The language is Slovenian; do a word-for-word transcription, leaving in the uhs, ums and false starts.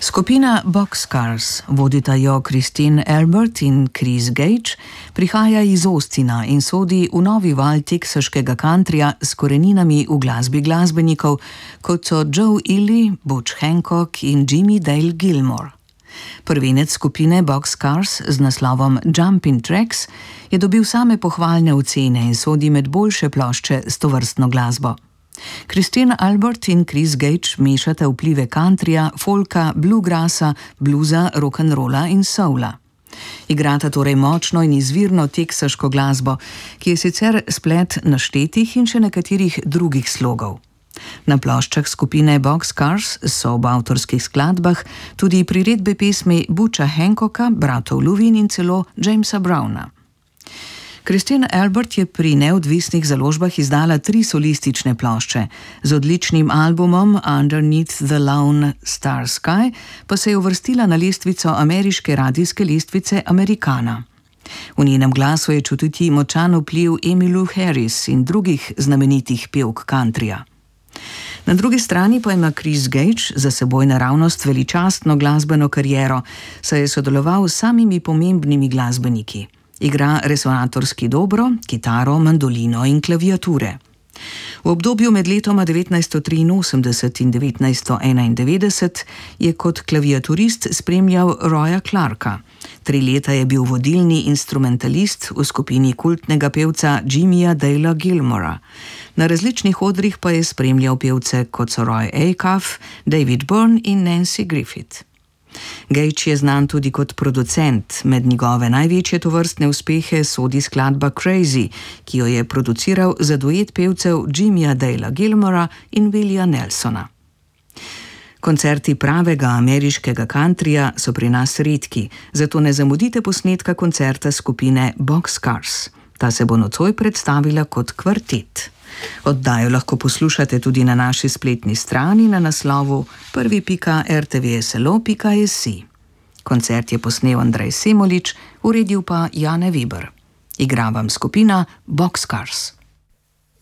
Skupina Boxcars, vodita jo Christine Albert in Chris Gage, prihaja iz Austina in sodi v novi val teksaškega countryja s koreninami v glasbi glasbenikov, kot so Joe Ely, Butch Hancock in Jimmy Dale Gilmore. Prvenec skupine Boxcars z naslovom Jumpin' Tracks je dobil same pohvalne ocene in sodi med boljše plošče s tovrstno glasbo. Christine Albert in Chris Gage mešata vplive countryja, folka, bluegrassa, bluza, rock'n'rolla in soula. Igrata torej močno in izvirno teksaško glasbo, ki je sicer splet naštetih in še nekaterih drugih slogov. Na ploščah skupine Boxcars so v avtorskih skladbah tudi priredbe pesmi Butcha Hancocka, bratov Louvin in celo Jamesa Browna. Christine Albert je pri neodvisnih založbah izdala tri solistične plošče, z odličnim albumom Underneath the Lone Star Sky pa se je uvrstila na lestvico ameriške radijske lestvice Americana. V njenem glasu je čutiti močan vpliv Emmylou Harris in drugih znamenitih pevk countryja. Na drugi strani pa ima Chris Gage za seboj naravnost veličastno glasbeno kariero, saj je sodeloval s samimi pomembnimi glasbeniki. Igra resonatorski dobro, kitaro, mandolino in klaviature. V obdobju med letoma devetnajststo triinosemdeset in devetnajststo enaindevetdeset je kot klaviaturist spremljal Roya Clarka. Tri leta je bil vodilni instrumentalist v skupini kultnega pevca Jimmyja Dalea Gilmora. Na različnih odrih pa je spremljal pevce kot so Roy Acuff, David Byrne in Nanci Griffith. Gage je znan tudi kot producent, med njegove največje tovrstne uspehe sodi skladba Crazy, ki jo je produciral za duet pevcev Jimmyja Dalea Gilmora in Willija Nelsona. Koncerti pravega ameriškega countryja so pri nas redki, zato ne zamudite posnetka koncerta skupine Boxcars. Ta se bo nocoj predstavila kot kvartet. Oddajo lahko poslušate tudi na naši spletni strani na naslovu prvi pika r t v s l o pika s i. Koncert je posnel Andrej Semolič, uredil pa Jane Weber. Igra vam skupina Boxcars.